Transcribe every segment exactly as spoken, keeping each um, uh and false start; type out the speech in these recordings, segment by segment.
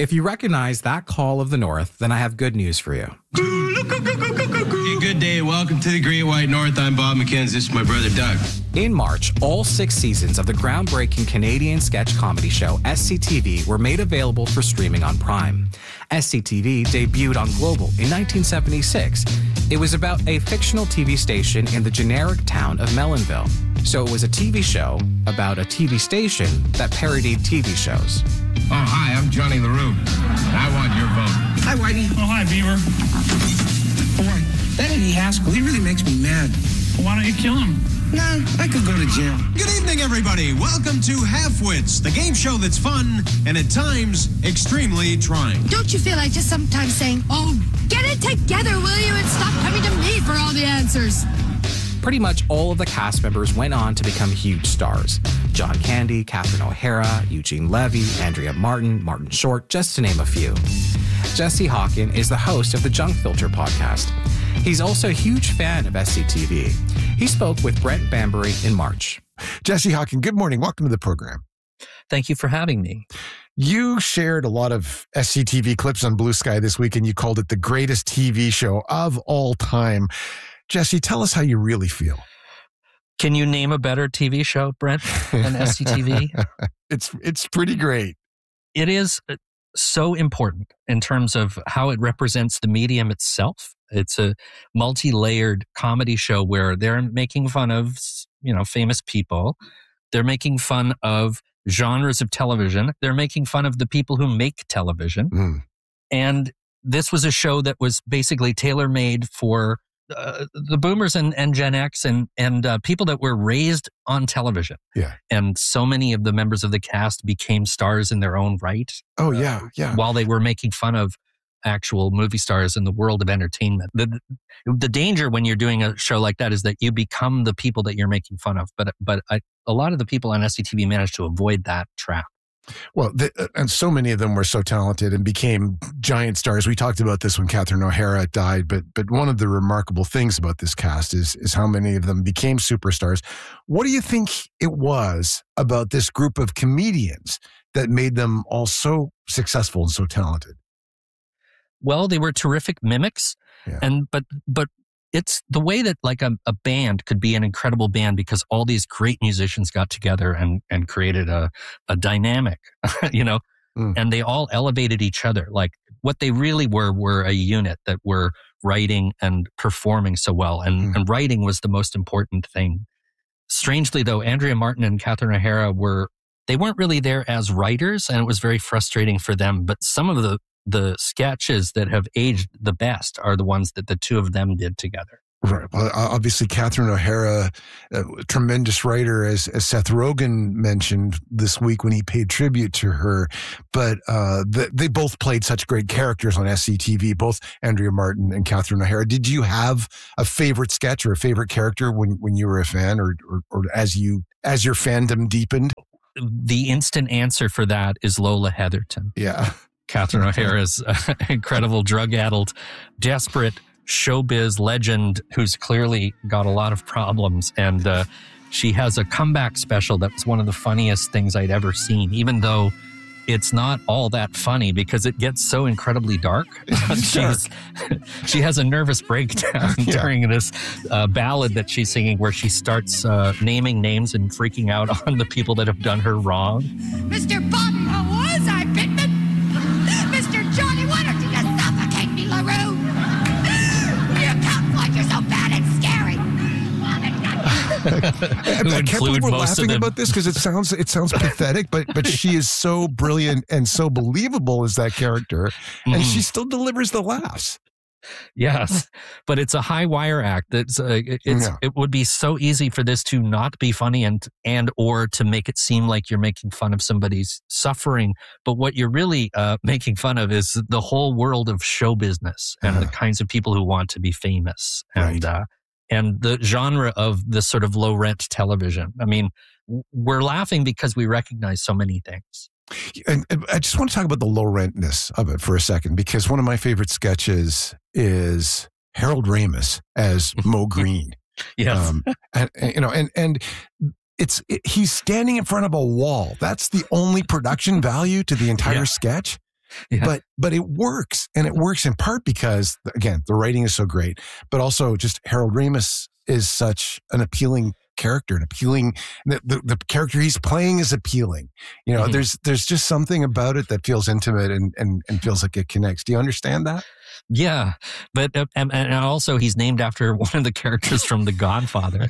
If you recognize that call of the North, then I have good news for you. Hey, good day. Welcome to the Great White North. I'm Bob McKenzie. This is my brother, Doug. In March, all six seasons of the groundbreaking Canadian sketch comedy show S C T V were made available for streaming on Prime. S C T V debuted on Global in nineteen seventy-six. It was about a fictional T V station in the generic town of Melonville. So it was a T V show about a T V station that parodied T V shows. Oh, hi, I'm Johnny LaRue. I want your vote. Hi, Whitey. Oh, hi, Beaver. Boy, that Eddie Haskell, he really makes me mad. Well, why don't you kill him? Nah, I could go to jail. Good evening, everybody. Welcome to Halfwits, the game show that's fun and at times extremely trying. Don't you feel like just sometimes saying, oh, get it together, will you, and stop coming to me for all the answers? Pretty much all of the cast members went on to become huge stars. John Candy, Catherine O'Hara, Eugene Levy, Andrea Martin, Martin Short, just to name a few. Jesse Hawken is the host of the Junk Filter podcast. He's also a huge fan of S C T V. He spoke with Brent Bambury in March. Jesse Hawken, good morning. Welcome to the program. Thank you for having me. You shared a lot of S C T V clips on Blue Sky this week, and you called it the greatest T V show of all time. Jesse, tell us how you really feel. Can you name a better T V show, Brent, than S C T V? it's it's pretty great. It is so important in terms of how it represents the medium itself. It's a multi-layered comedy show where they're making fun of, you know, famous people. They're making fun of genres of television. They're making fun of the people who make television. Mm. And this was a show that was basically tailor-made for Uh, the boomers and, and Gen X and, and uh, people that were raised on television. Yeah. And so many of the members of the cast became stars in their own right. Oh, yeah, yeah. While they were making fun of actual movie stars in the world of entertainment. The, the danger when you're doing a show like that is that you become the people that you're making fun of. But, but I, a lot of the people on S C T V managed to avoid that trap. Well, the, and so many of them were so talented and became giant stars. We talked about this when Catherine O'Hara died, but but one of the remarkable things about this cast is is how many of them became superstars. What do you think it was about this group of comedians that made them all so successful and so talented? Well, they were terrific mimics, yeah. and but but. It's the way that like a, a band could be an incredible band because all these great musicians got together and, and created a, a dynamic, you know, mm. and they all elevated each other. Like what they really were, were a unit that were writing and performing so well. And, mm. and writing was the most important thing. Strangely though, Andrea Martin and Catherine O'Hara were, they weren't really there as writers and it was very frustrating for them. But some of the The sketches that have aged the best are the ones that the two of them did together. Right. Well, obviously, Catherine O'Hara, a tremendous writer, as, as Seth Rogen mentioned this week when he paid tribute to her. But uh, the, they both played such great characters on S C T V, both Andrea Martin and Catherine O'Hara. Did you have a favorite sketch or a favorite character when, when you were a fan, or, or or as you as your fandom deepened? The instant answer for that is Lola Heatherton. Yeah. Catherine O'Hara's uh, incredible drug-addled, desperate showbiz legend who's clearly got a lot of problems. And uh, she has a comeback special that was one of the funniest things I'd ever seen, even though it's not all that funny because it gets so incredibly dark. she's, she has a nervous breakdown yeah. during this uh, ballad that she's singing where she starts uh, naming names and freaking out on the people that have done her wrong. Mister Bobby, how was I, Pittman? Mister Johnny, why don't you just suffocate me, LaRue? You come like you're so bad and scary. I, I can't believe we're laughing about this because it sounds it sounds pathetic, but but she is so brilliant and so believable as that character, and mm. she still delivers the laughs. Yes, but it's a high wire act. That's uh, it's yeah. it would be so easy for this to not be funny and and or to make it seem like you're making fun of somebody's suffering. But what you're really uh, making fun of is the whole world of show business and uh-huh. the kinds of people who want to be famous and right. uh, and the genre of this sort of low rent television. I mean, we're laughing because we recognize so many things. And I just want to talk about the low rentness of it for a second, because one of my favorite sketches is Harold Ramis as Mo Green. Yes. Um, and, and, you know, and, and it's, it, he's standing in front of a wall. That's the only production value to the entire yeah. sketch. Yeah. But but it works, and it works in part because, again, the writing is so great, but also just Harold Ramis is such an appealing character, an appealing the, the, the character he's playing is appealing. You know, mm-hmm. there's there's just something about it that feels intimate and and and feels like it connects. Do you understand that? Yeah, but uh, and, and also he's named after one of the characters from The Godfather,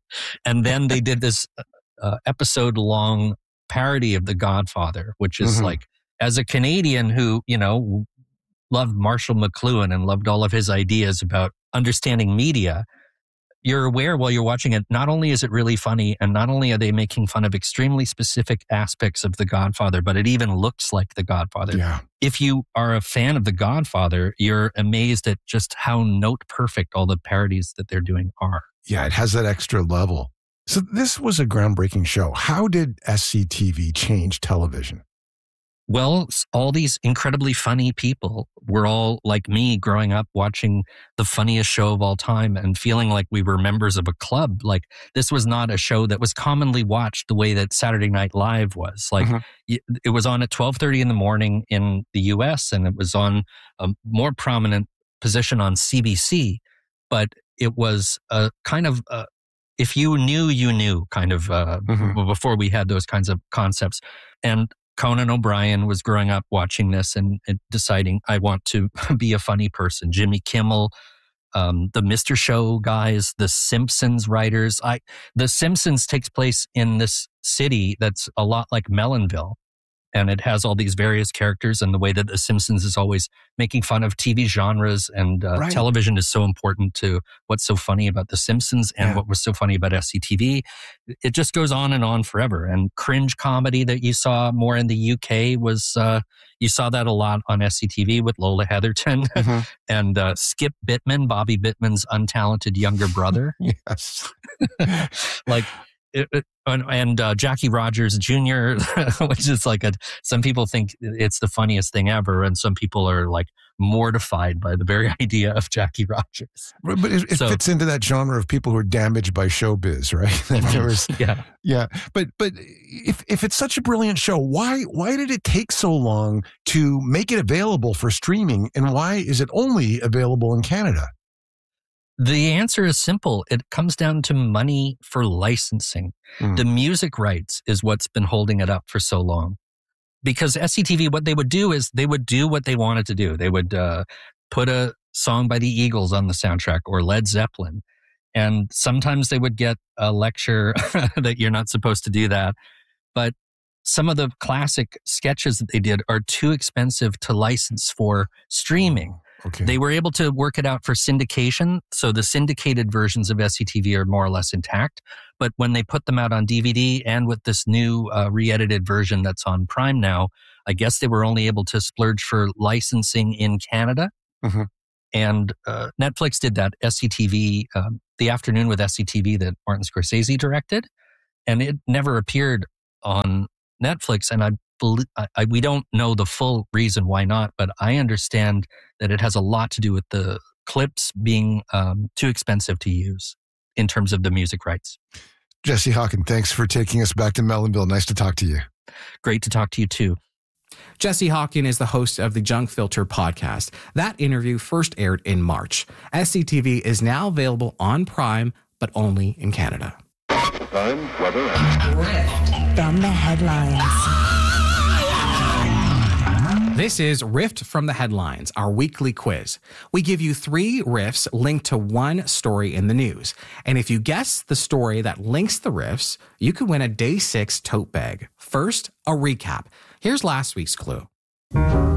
and then they did this uh, episode long parody of The Godfather, which is mm-hmm. like, as a Canadian who, you know, loved Marshall McLuhan and loved all of his ideas about understanding media, you're aware while you're watching it, not only is it really funny, and not only are they making fun of extremely specific aspects of The Godfather, but it even looks like The Godfather. Yeah. If you are a fan of The Godfather, you're amazed at just how note perfect all the parodies that they're doing are. Yeah, it has that extra level. So this was a groundbreaking show. How did S C T V change television? Well, all these incredibly funny people were all like me growing up watching the funniest show of all time and feeling like we were members of a club. Like, this was not a show that was commonly watched the way that Saturday Night Live was. Like, mm-hmm. it was on at twelve thirty in the morning in the U S, and it was on a more prominent position on C B C, but it was a kind of a, if you knew, you knew kind of uh, mm-hmm. before we had those kinds of concepts. And Conan O'Brien was growing up watching this and, and deciding, I want to be a funny person. Jimmy Kimmel, um, the Mister Show guys, the Simpsons writers. I, the Simpsons takes place in this city that's a lot like Mellonville. And it has all these various characters, and the way that The Simpsons is always making fun of T V genres, and uh, right. television is so important to what's so funny about The Simpsons and yeah. what was so funny about S C T V. It just goes on and on forever. And cringe comedy that you saw more in the U K was, uh, you saw that a lot on S C T V with Lola Heatherton mm-hmm. and uh, Skip Bittman, Bobby Bittman's untalented younger brother. Yes. like, It, it, and uh, Jackie Rogers Junior, which is like a, some people think it's the funniest thing ever, and some people are like mortified by the very idea of Jackie Rogers. But it, it so, fits into that genre of people who are damaged by showbiz, right? there was, yeah, yeah. But but if if it's such a brilliant show, why why did it take so long to make it available for streaming, and why is it only available in Canada? The answer is simple. It comes down to money for licensing. Mm. The music rights is what's been holding it up for so long. Because S C T V, what they would do is they would do what they wanted to do. They would uh, put a song by the Eagles on the soundtrack or Led Zeppelin. And sometimes they would get a lecture that you're not supposed to do that. But some of the classic sketches that they did are too expensive to license for streaming. Okay. They were able to work it out for syndication. So the syndicated versions of S C T V are more or less intact. But when they put them out on D V D and with this new uh, re-edited version that's on Prime now, I guess they were only able to splurge for licensing in Canada. Mm-hmm. And uh, Netflix did that S C T V, um, The Afternoon with S C T V that Martin Scorsese directed. And it never appeared on Netflix. And I I, I, we don't know the full reason why not, but I understand that it has a lot to do with the clips being um, too expensive to use in terms of the music rights. Jesse Hawken, thanks for taking us back to Mellonville. Nice to talk to you. Great to talk to you too. Jesse Hawken is the host of the Junk Filter podcast. That interview first aired in March. S C T V is now available on Prime, but only in Canada. Time, weather, and... Rift from the headlines. This is Rift from the Headlines, our weekly quiz. We give you three riffs linked to one story in the news. And if you guess the story that links the riffs, you could win a Day six tote bag. First, a recap. Here's last week's clue.